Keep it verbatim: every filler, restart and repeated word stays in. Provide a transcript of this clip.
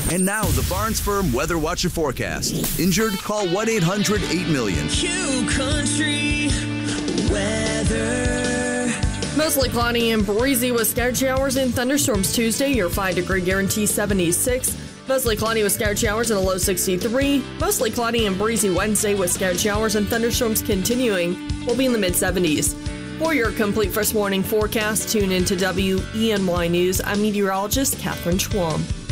And now, the Barnes Firm Weather Watch and Forecast. Injured? Call one eight hundred eight million. Q Country Weather. Mostly cloudy and breezy with scattered showers and thunderstorms Tuesday. Your five degree guarantee seventy-six. Mostly cloudy with scattered showers and a low sixty-three. Mostly cloudy and breezy Wednesday with scattered showers and thunderstorms continuing. We'll be in the mid seventies. For your complete first morning forecast, tune into W E N Y News. I'm meteorologist Catherine Schwam.